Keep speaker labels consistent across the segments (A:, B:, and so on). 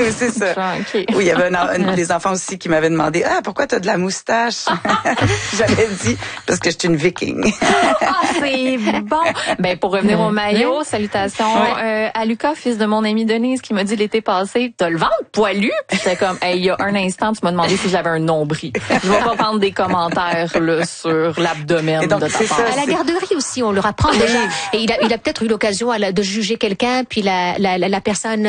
A: Oui, c'est ça.
B: Okay.
A: Oui, il y avait des enfants aussi qui m'avaient demandé, pourquoi t'as de la moustache? J'avais dit, parce que je suis une viking.
B: C'est bon. Ben, pour revenir au maillot, salutations à Lucas, fils de mon ami Denise, qui m'a dit l'été passé, t'as le ventre poilu? Puis j'étais comme, il y a un instant, tu m'as demandé si j'avais un nombril. Je vais pas prendre des commentaires, là, sur l'abdomen de ta part.
C: À la garderie aussi, on leur apprend déjà. Et il a peut-être eu l'occasion de juger quelqu'un, puis la personne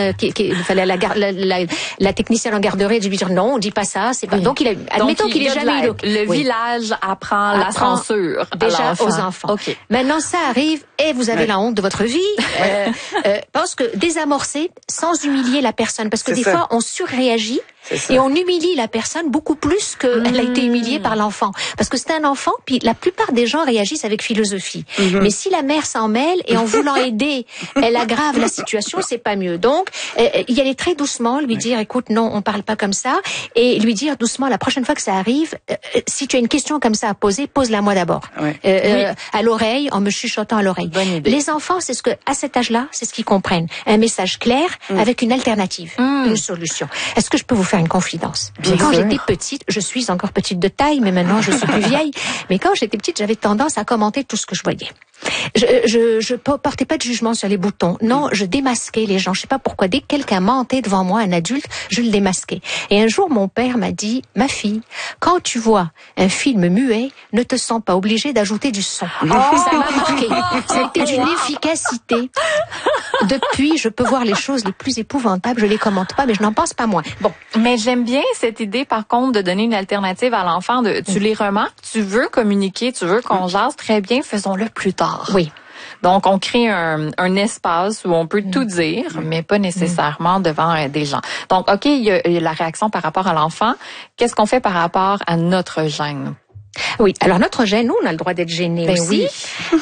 C: la technicienne en garderie, de lui dire non, on dit pas ça, c'est pas. Donc admettons qu'il ait jamais eu
B: le village apprend la censure
C: déjà aux enfants.
B: Okay.
C: Maintenant ça arrive et vous avez la honte de votre vie. Pense que désamorcer sans humilier la personne, parce que des fois on surréagit. Et on humilie la personne beaucoup plus qu'elle a été humiliée par l'enfant. Parce que c'est un enfant, puis la plupart des gens réagissent avec philosophie. Mais si la mère s'en mêle et en voulant aider, elle aggrave la situation, c'est pas mieux. Donc, y aller très doucement, lui dire, écoute, non, on parle pas comme ça, et lui dire doucement, la prochaine fois que ça arrive, si tu as une question comme ça à poser, pose-la moi d'abord. À l'oreille, en me chuchotant à l'oreille. Les enfants, c'est ce que, à cet âge-là, c'est ce qu'ils comprennent. Un message clair avec une alternative, une solution. Est-ce que je peux vous faire une confidence? Quand j'étais petite, je suis encore petite de taille, mais maintenant je suis plus vieille. Mais quand j'étais petite, j'avais tendance à commenter tout ce que je voyais. Je portais pas de jugement sur les boutons. Non, je démasquais les gens. Je sais pas pourquoi. Dès que quelqu'un mentait devant moi, un adulte, je le démasquais. Et un jour, mon père m'a dit, ma fille, quand tu vois un film muet, ne te sens pas obligée d'ajouter du son. Ça m'a marqué. C'était d'une efficacité. Depuis, je peux voir les choses les plus épouvantables. Je les commente pas, mais je n'en pense pas moins.
B: Bon. Mais j'aime bien cette idée, par contre, de donner une alternative à l'enfant. Tu les remarques, tu veux communiquer, tu veux qu'on jase, très bien, faisons-le plus tard.
C: Oui.
B: Donc, on crée un espace où on peut tout dire, mais pas nécessairement devant des gens. Donc, OK, il y a la réaction par rapport à l'enfant. Qu'est-ce qu'on fait par rapport à notre gêne?
C: Oui, alors notre gêne, nous, on a le droit d'être gêné aussi. Oui.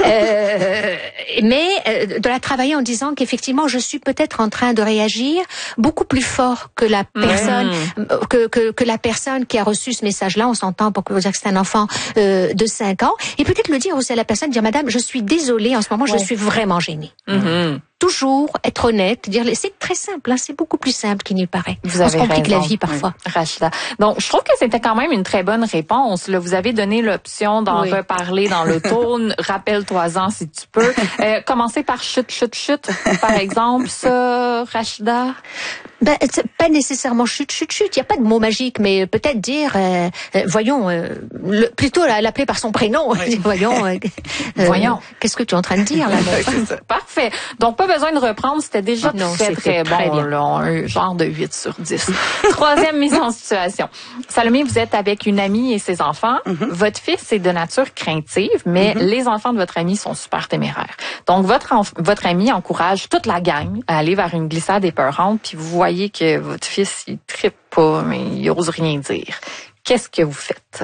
C: Mais de la travailler en disant qu'effectivement, je suis peut-être en train de réagir beaucoup plus fort que la personne, que la personne qui a reçu ce message-là. On s'entend pour dire que c'est un enfant de 5 ans. Et peut-être le dire aussi à la personne, dire, madame, je suis désolée, en ce moment, je suis vraiment gênée. Toujours être honnête, dire c'est très simple, c'est beaucoup plus simple qu'il n'y paraît. On se complique la vie parfois.
B: Rachida. Donc, je trouve que c'était quand même une très bonne réponse. Là, vous avez donné l'option d'en reparler dans l'auto. Rappelle-toi-en si tu peux. Commencer par chute, par exemple, ça, Rachida?
C: Pas nécessairement chute. Il n'y a pas de mot magique, mais peut-être dire, voyons, plutôt l'appeler par son prénom. Voyons. Qu'est-ce que tu es en train de dire là?
B: Parfait. Donc, pas besoin de reprendre, c'était déjà très bon. Là, un genre de 8 sur 10. Troisième mise en situation. Salomé, vous êtes avec une amie et ses enfants. Votre fils est de nature craintive, mais les enfants de votre amie sont super téméraires. Donc, votre amie encourage toute la gang à aller vers une glissade épeurante, puis vous voyez que votre fils, il trippe pas, mais il ose rien dire. Qu'est-ce que vous faites?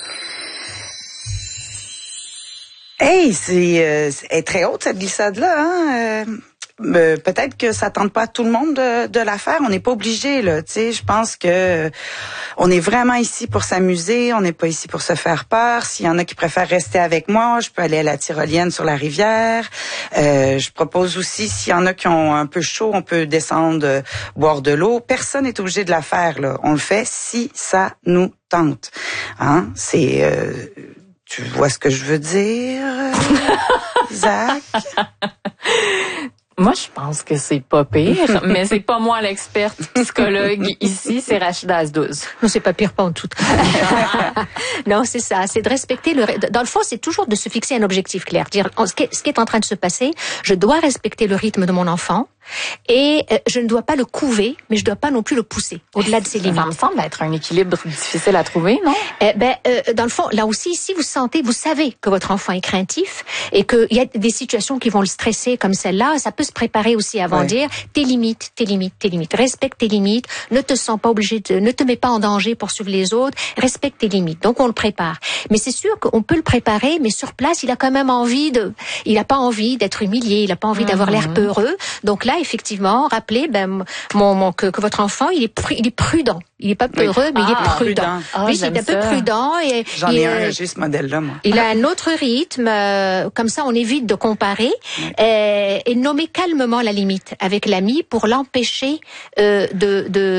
A: Hey, c'est très haute cette glissade-là, hein? Peut-être que ça tente pas à tout le monde de la faire. On n'est pas obligé, là. Tu sais, je pense que on est vraiment ici pour s'amuser. On n'est pas ici pour se faire peur. S'il y en a qui préfèrent rester avec moi, je peux aller à la tyrolienne sur la rivière. Je propose aussi, s'il y en a qui ont un peu chaud, on peut descendre boire de l'eau. Personne n'est obligé de la faire, là. On le fait si ça nous tente. Hein? Tu vois ce que je veux dire, Zach?
B: Moi, je pense que c'est pas pire, mais c'est pas moi l'experte psychologue ici, c'est Rachida Azdouz.
C: Non, c'est pas pire, pas en tout. Non, c'est ça, c'est de respecter dans le fond, c'est toujours de se fixer un objectif clair. Dire, ce qui est en train de se passer, je dois respecter le rythme de mon enfant. Et je ne dois pas le couver, mais je ne dois pas non plus le pousser au-delà de ses limites.
B: Ça me semble être un équilibre difficile à trouver, non?
C: Dans le fond, là aussi, si vous savez que votre enfant est craintif et qu'il y a des situations qui vont le stresser comme celle-là, ça peut se préparer aussi avant de dire tes limites. Respecte tes limites. Ne te sens pas obligé ne te mets pas en danger pour suivre les autres. Respecte tes limites. Donc on le prépare. Mais c'est sûr qu'on peut le préparer, mais sur place, il a quand même il n'a pas envie d'être humilié, il n'a pas envie d'avoir l'air peureux. Donc là, effectivement, rappelez que votre enfant, il est prudent. Il est pas peureux, mais il est prudent. Oui, il est un peu prudent.
A: J'en ai un, j'ai ce modèle-là, moi.
C: Il a un autre rythme. Comme ça, on évite de comparer et nommer calmement la limite avec l'ami pour l'empêcher de